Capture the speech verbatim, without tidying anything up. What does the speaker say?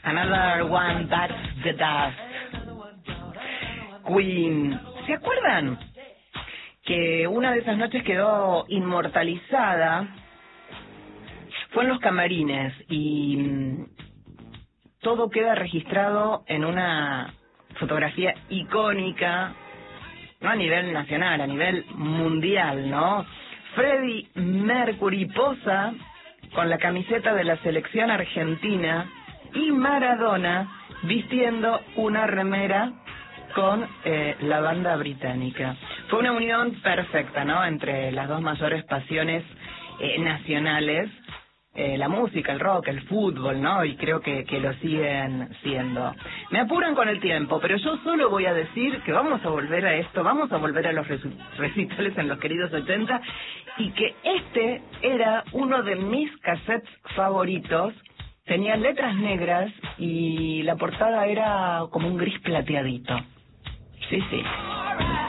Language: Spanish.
Another One Bites the Dust. Queen. ¿Se acuerdan que una de esas noches quedó inmortalizada? Fue en los camarines y todo queda registrado en una fotografía icónica, no a nivel nacional, a nivel mundial, ¿no? Freddie Mercury posa con la camiseta de la selección argentina y Maradona vistiendo una remera con eh, la banda británica. Fue una unión perfecta, ¿no?, entre las dos mayores pasiones eh, nacionales, eh, la música, el rock, el fútbol, ¿no? Y creo que, que lo siguen siendo. Me apuran con el tiempo, pero yo solo voy a decir que vamos a volver a esto, vamos a volver a los recitales en los queridos ochenta, y que este era uno de mis cassettes favoritos. Tenía letras negras y la portada era como un gris plateadito. Sí, sí.